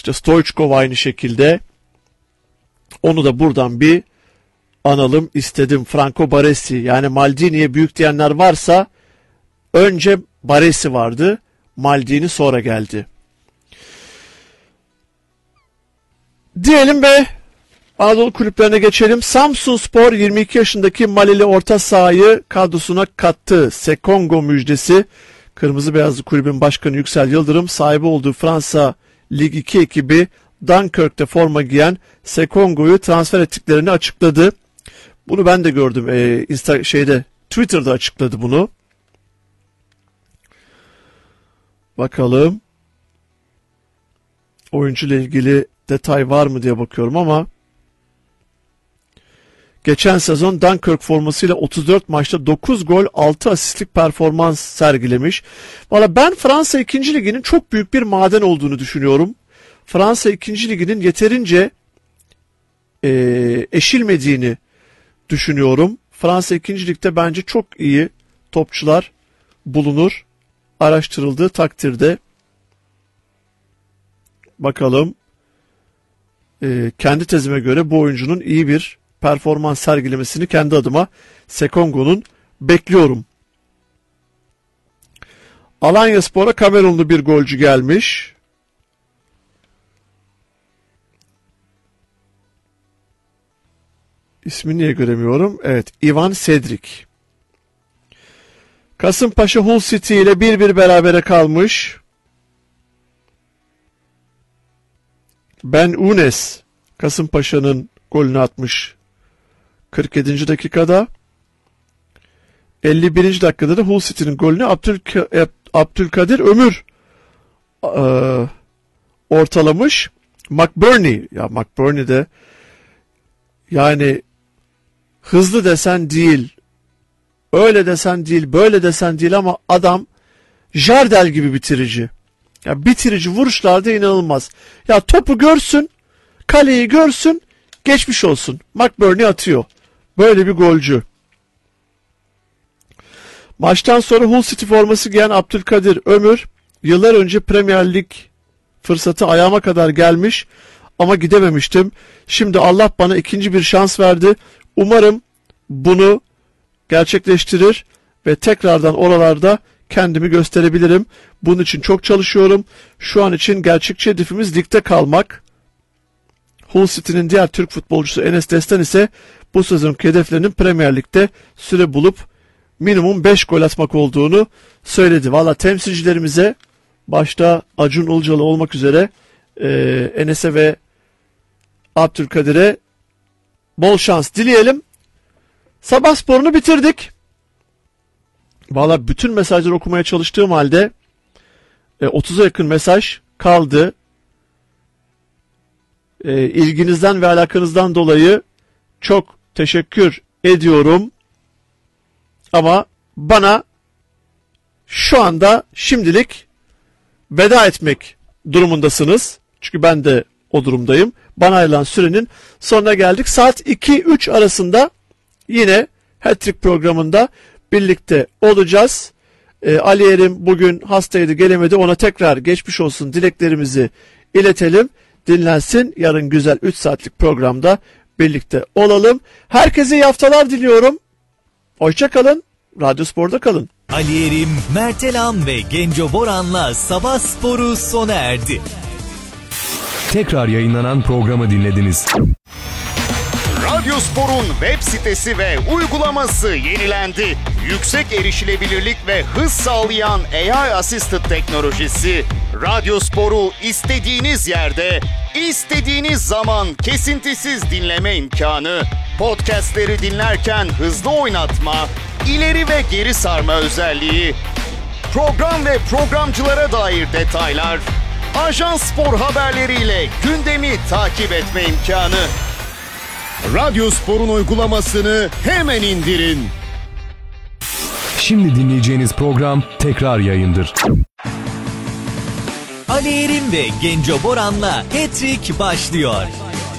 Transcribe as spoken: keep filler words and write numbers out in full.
İşte Stoichkov aynı şekilde. Onu da buradan bir analım istedim. Franco Baresi, yani Maldini'ye büyük diyenler varsa önce Baresi vardı. Maldini sonra geldi. Diyelim ve Anadolu kulüplerine geçelim. Samsunspor yirmi iki yaşındaki Malili orta sahayı kadrosuna kattı. Sekongo müjdesi. Kırmızı Beyazlı Kulübün Başkanı Yüksel Yıldırım sahibi olduğu Fransa Lig iki ekibi Dunkirk'te forma giyen Sekongo'yu transfer ettiklerini açıkladı. Bunu ben de gördüm. Ee, Insta şeyde Twitter'da açıkladı bunu. Bakalım. Oyuncuyla ilgili detay var mı diye bakıyorum ama geçen sezon Dunkirk formasıyla otuz dört maçta dokuz gol altı asistlik performans sergilemiş. Valla ben Fransa ikinci Ligi'nin çok büyük bir maden olduğunu düşünüyorum. Fransa ikinci Ligi'nin yeterince e, eşilmediğini düşünüyorum. Fransa ikinci Lig'de bence çok iyi topçular bulunur. Araştırıldığı takdirde. Bakalım. E, kendi tezime göre bu oyuncunun iyi bir performans sergilemesini kendi adıma Sekongo'nun bekliyorum. Alanyaspor'a Kamerunlu bir golcü gelmiş. İsmini niye göremiyorum? Evet, Ivan Cedric. Kasımpaşa Hull City ile bir bir berabere kalmış. Ben Unes Kasımpaşa'nın golünü atmış kırk yedinci dakikada. elli birinci dakikada da Hull City'nin golünü Abdülk Abdülkadir Ömür e, ortalamış. McBurney, ya McBurney de yani hızlı desen değil, öyle desen değil, böyle desen değil ama adam Jardel gibi bitirici. Ya bitirici vuruşlarda inanılmaz. Ya topu görsün, kaleyi görsün, geçmiş olsun. McBurney atıyor. Böyle bir golcü. Maçtan sonra Hull City forması giyen Abdülkadir Ömür, yıllar önce Premier Lig fırsatı ayağıma kadar gelmiş ama gidememiştim. Şimdi Allah bana ikinci bir şans verdi. Umarım bunu gerçekleştirir ve tekrardan oralarda kendimi gösterebilirim. Bunun için çok çalışıyorum. Şu an için gerçekçi hedefimiz ligde kalmak. Hull City'nin diğer Türk futbolcusu Enes Destan ise bu sezonki hedeflerinin Premier Lig'de süre bulup minimum beş gol atmak olduğunu söyledi. Valla temsilcilerimize başta Acun Ilıcalı olmak üzere e, Enes'e ve Abdülkadir'e bol şans dileyelim. Sabah sporunu bitirdik. Valla bütün mesajları okumaya çalıştığım halde e, otuza yakın mesaj kaldı. E, ilginizden ve alakanızdan dolayı çok teşekkür ediyorum. Ama bana şu anda şimdilik veda etmek durumundasınız. Çünkü ben de o durumdayım. Bana ayrılan sürenin sonuna geldik. Saat iki üç arasında yine Hat-Trick programında birlikte olacağız. Ee, Ali Erim bugün hastaydı, gelemedi. Ona tekrar geçmiş olsun dileklerimizi iletelim. Dinlensin. Yarın güzel üç saatlik programda birlikte olalım. Herkese iyi haftalar diliyorum. Hoşça kalın. Radyo Spor'da kalın. Ali Erim, Mert Elam ve Genco Boran'la Sabah Sporu sona erdi. Tekrar yayınlanan programı dinlediniz. Radyo Spor'un web sitesi ve uygulaması yenilendi. Yüksek erişilebilirlik ve hız sağlayan A I Assisted teknolojisi Radyo Spor'u istediğiniz yerde, istediğiniz zaman kesintisiz dinleme imkanı, podcastleri dinlerken hızlı oynatma, ileri ve geri sarma özelliği, program ve programcılara dair detaylar, Ajans Spor haberleriyle gündemi takip etme imkanı. Radyo Spor'un uygulamasını hemen indirin. Şimdi dinleyeceğiniz program tekrar yayındır. Ali Erim ve Genco Boran'la Hat-Trick başlıyor.